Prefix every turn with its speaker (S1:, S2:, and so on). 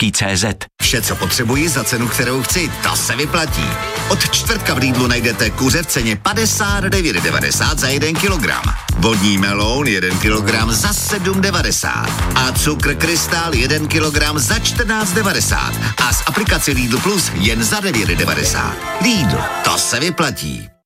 S1: Lidl.cz.
S2: Vše, co potřebuji za cenu, kterou chci, to se vyplatí. Od čtvrtka v Lidlu najdete kuře v ceně 59,90 za 1 kilogram. Vodní meloun 1 kilogram za 7,90. A cukr krystal 1 kilogram za 14,90. A z aplikace Lidl Plus jen za 9,90. Lidl, to se vyplatí.